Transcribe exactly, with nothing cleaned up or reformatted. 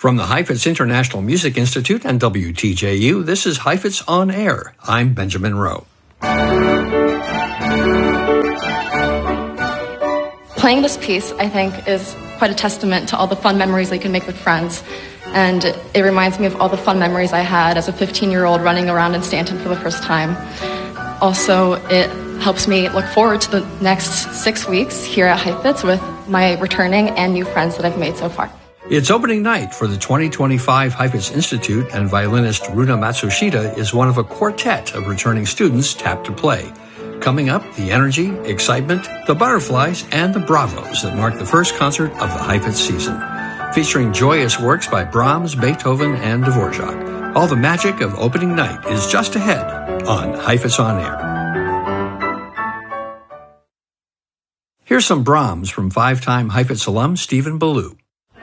From the Heifetz International Music Institute and W T J U, this is Heifetz On Air. I'm Benjamin Rowe. Playing this piece, I think, is quite a testament to all the fun memories we can make with friends. And it reminds me of all the fun memories I had as a fifteen-year-old running around in Stanton for the first time. Also, it helps me look forward to the next six weeks here at Heifetz with my returning and new friends that I've made so far. It's opening night for the twenty twenty-five Heifetz Institute, and violinist Runa Matsushita is one of a quartet of returning students tapped to play. Coming up, the energy, excitement, the butterflies, and the bravos that mark the first concert of the Heifetz season. Featuring joyous works by Brahms, Beethoven, and Dvorak. All the magic of opening night is just ahead on Heifetz On Air. Here's some Brahms from five-time Heifetz alum Stephen Ballou.